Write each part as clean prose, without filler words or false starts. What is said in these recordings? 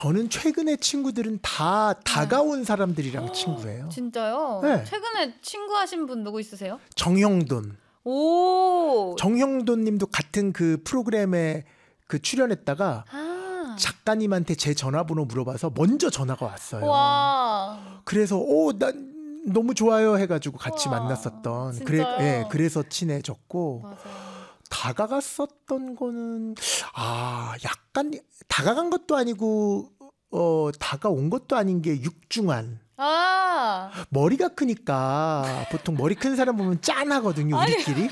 저는 최근에 친구들은 다 다가온 사람들이랑 친구예요. 진짜요? 네. 최근에 친구하신 분 누구 있으세요? 정형돈. 오. 정형돈 님도 같은 그 프로그램에 그 출연했다가 작가님한테 제 전화번호 물어봐서 먼저 전화가 왔어요. 와. 그래서 난 너무 좋아요 해가지고 같이 만났었던. 그래서 친해졌고. 맞아요. 다가갔었던 거는 약간 다가간 것도 아니고 다가온 것도 아닌 게 육중한. 머리가 크니까 보통 머리 큰 사람 보면 짠하거든요, 우리끼리.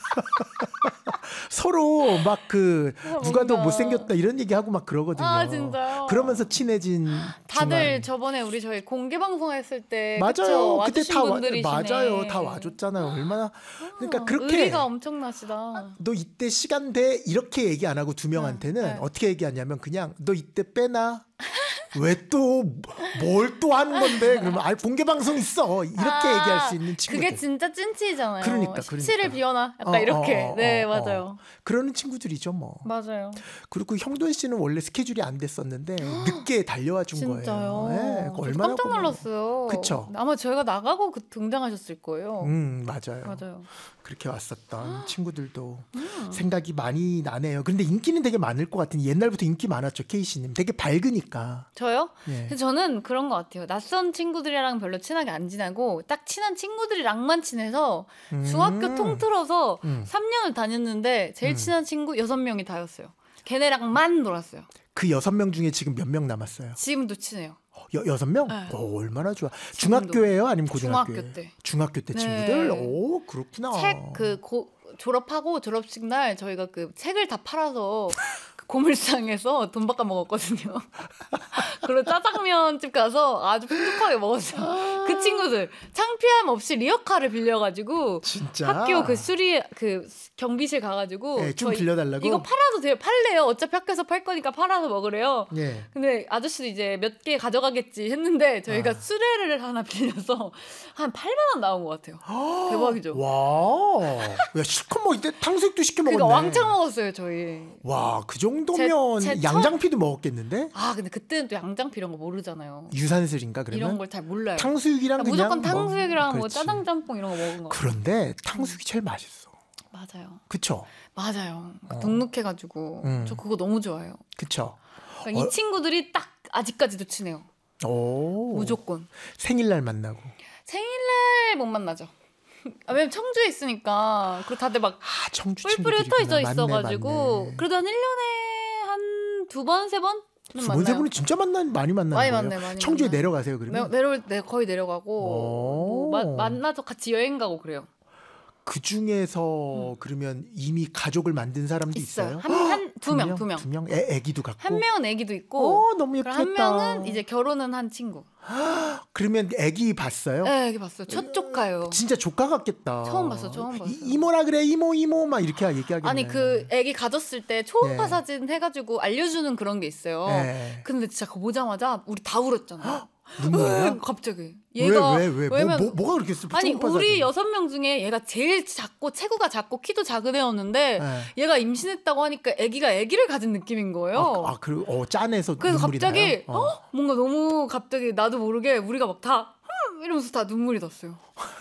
서로 막 누가 더 못생겼다 이런 얘기하고 막 그러거든요. 진짜요? 그러면서 친해진 다들 저번에 저희 공개 방송했을 때 맞아요. 그때 다 분들이시네. 맞아요. 다 와줬잖아요. 얼마나 그러니까 그렇게 의리가 엄청나시다. 너 이때 시간 돼 이렇게 얘기 안 하고 두 명한테는 어떻게 얘기하냐면 그냥 너 이때 빼나. 왜 또 뭘 또 하는 건데? 그러면 공개 방송 있어 이렇게 얘기할 수 있는 친구들. 그게 진짜 찐치잖아요. 그러니까 17일 비워놔 약간 이렇게. 네 맞아요. 그러는 친구들이죠 뭐. 맞아요. 그리고 형돈 씨는 원래 스케줄이 안 됐었는데 늦게 달려와 준 진짜요? 거예요. 네, 얼마나 깜짝 놀랐어요. 그쵸? 아마 저희가 나가고 등장하셨을 거예요. 맞아요. 그렇게 왔었던 친구들도 생각이 많이 나네요. 근데 인기는 되게 많을 것 같은. 옛날부터 인기 많았죠, 케이씨님. 되게 밝으니까. 저요? 예. 저는 그런 것 같아요. 낯선 친구들이랑 별로 친하게 안 지내고 딱 친한 친구들이랑만 친해서 중학교 통틀어서 3년을 다녔는데 제일 친한 친구 6명이 다였어요. 걔네랑만 놀았어요. 그 6명 중에 지금 몇 명 남았어요? 지금도 친해요. 6명? 네. 얼마나 좋아. 중학교예요? 아니면 고등학교예요? 중학교 때. 중학교 때 친구들? 네. 오, 그렇구나. 졸업하고 졸업식 날 저희가 그 책을 다 팔아서 그 고물상에서 돈 바꿔 먹었거든요. 그리고 짜장면집 가서 아주 풍족하게 먹었어요. 그 친구들 창피함 없이 리어카를 빌려가지고 진짜? 학교 그 경비실 가가지고 좀 빌려달라고? 이거 팔아도 돼요. 팔래요. 어차피 학교에서 팔 거니까 팔아서 먹으래요. 예. 근데 아저씨도 이제 몇 개 가져가겠지 했는데 저희가 수레를 하나 빌려서 한 8만 원 나온 것 같아요. 대박이죠. 와, 야, 실컷 뭐 이때 탕수육도 시켜 먹었네. 그러니까 왕창 먹었어요 저희. 와, 그 정도면 양장피도 먹었겠는데? 근데 그때는 또 양장피 이런 거 모르잖아요. 유산슬인가 그러면? 이런 걸 잘 몰라요. 탕수육이랑 그냥 무조건 탕수육이랑 뭐 그렇지. 짜장 짬뽕 이런 거 먹은 거. 그런데 탕수육이 제일 맛있어. 맞아요. 그쵸? 맞아요. 눅눅해가지고 저 그거 너무 좋아해요. 그쵸? 그러니까 이 친구들이 딱 아직까지도 친해요. 오. 무조건. 생일날 만나고. 생일날 못 만나죠. 왜냐면 청주에 있으니까. 그리고 다들 막 청주 뿔뿔이 흩어져 있어가지고 맞네. 그래도 한 1년에 한 2번, 3번? 두 번, 세 번은 진짜 많이 만나는 거예요? 많이 청주에 만나요. 내려가세요 그러면? 거의 내려가고 뭐 만나서 같이 여행 가고 그래요. 그 중에서 그러면 이미 가족을 만든 사람도 있어요? 두 명. 애기도 갖고? 한 명은 애기도 있고 너무 예쁘겠다. 한 명은 이제 결혼은 한 친구. 그러면 애기 봤어요? 네, 애기 봤어요. 첫 조카요. 진짜 조카 같겠다. 처음 봤어. 이모라 그래 이모 막 이렇게 얘기하겠네. 아니 그 애기 가졌을 때 초음파 사진 해가지고 알려주는 그런 게 있어요. 근데 진짜 그거 보자마자 우리 다 울었잖아요. 눈물이야? 갑자기. 얘가 왜? 뭐가 그렇게 슬퍼? 아니 우리 6명 중에 얘가 제일 작고 체구가 작고 키도 작은 애였는데 얘가 임신했다고 하니까 애기를 가진 느낌인 거예요. 그리고 짠해서 그래서 눈물이 갑자기 나요? 뭔가 너무 갑자기 나도 모르게 우리가 막 다 이러면서 다 눈물이 났어요.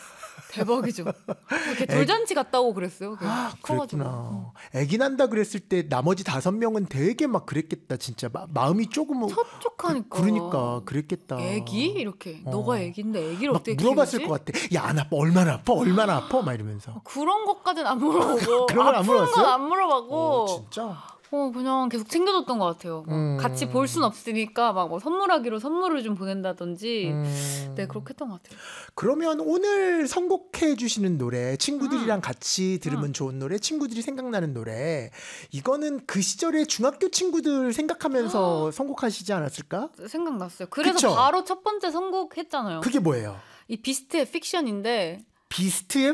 대박이죠. 이렇게 돌잔치 갔다 오고 그랬어요. 그랬구나. 애기 난다 그랬을 때 나머지 5명은 되게 막 그랬겠다. 진짜 마음이 조금 첫 조카니까. 그러니까 그랬겠다. 애기? 이렇게 너가 애기인데 애기를 어떻게 물어봤을 키우지? 것 같아. 야, 안 아파? 얼마나 아파? 막 이러면서. 그런 것까지는 안 물어보고 그런 건 안 물어봤어요? 건 안 물어보고 진짜? 그냥 계속 챙겨줬던 것 같아요. 같이 볼 순 없으니까 막 뭐 선물하기로 선물을 좀 보낸다든지 네 그렇게 했던 것 같아요. 그러면 오늘 선곡해 주시는 노래 친구들이랑 같이 들으면 좋은 노래 친구들이 생각나는 노래 이거는 그 시절의 중학교 친구들 생각하면서 선곡하시지 않았을까? 생각났어요. 그래서 그쵸? 바로 첫 번째 선곡했잖아요. 그게 뭐예요? 이 비스트의 픽션인데 비스트의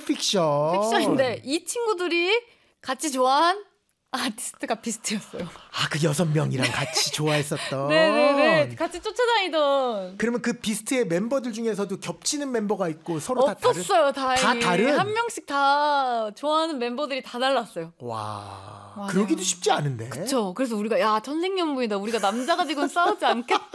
픽션인데 이 친구들이 같이 좋아한 아티스트가 비스트였어요. 그 6명이랑 같이 좋아했었던. 네네네. 같이 쫓아다니던. 그러면 그 비스트의 멤버들 중에서도 겹치는 멤버가 있고 서로 없었어요, 다행히. 다 다른? 한 명씩 다 좋아하는 멤버들이 다 달랐어요. 와, 맞아요. 그러기도 쉽지 않은데. 그쵸. 그래서 우리가 야 천생연분이다. 우리가 남자 가지고는 싸우지 않겠다.